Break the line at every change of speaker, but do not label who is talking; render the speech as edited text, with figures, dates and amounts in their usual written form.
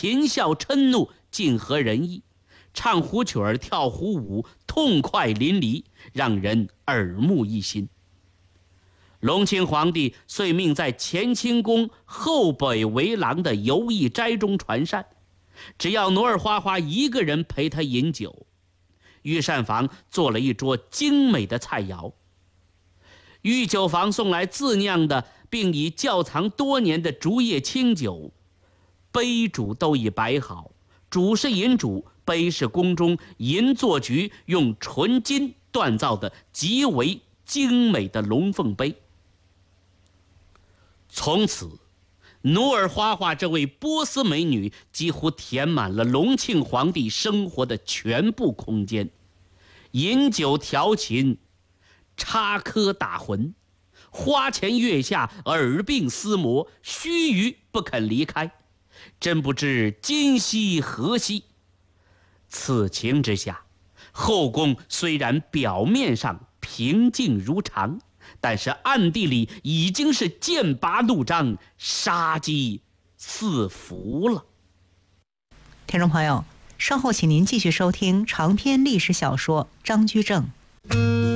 甜笑嗔怒，尽合人意，唱胡曲儿跳胡舞，痛快淋漓，让人耳目一新。隆庆皇帝遂命在乾清宫后北围廊的游艺斋中传膳，只要努尔花花一个人陪他饮酒。御膳房做了一桌精美的菜肴，御酒房送来自酿的并已窖藏多年的竹叶清酒，杯主都已摆好，主是银主，杯是宫中银座局用纯金锻造的极为精美的龙凤杯。从此努尔花花这位波斯美女几乎填满了隆庆皇帝生活的全部空间，饮酒调琴，插科打诨，花前月下，耳鬓厮磨，须臾不肯离开，真不知今夕何夕。此情之下，后宫虽然表面上平静如常，但是暗地里已经是剑拔弩张，杀机四伏了。
听众朋友，稍后请您继续收听长篇历史小说《张居正》。